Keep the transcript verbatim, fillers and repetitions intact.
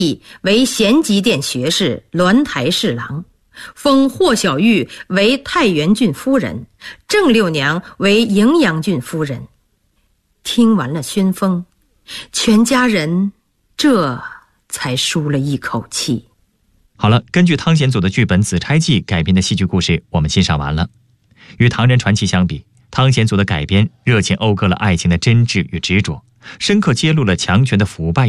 为咸吉殿学士、鸾台侍郎，封霍小玉为太原郡夫人，郑六娘为荥阳郡夫人。听完了宣封，全家人这才舒了一口气。 好了，根据汤显祖的剧本《紫钗记》改编的戏剧故事我们欣赏完了。与唐人传奇相比，汤显祖的改编热情讴歌了爱情的真挚与执着，深刻揭露了强权的腐败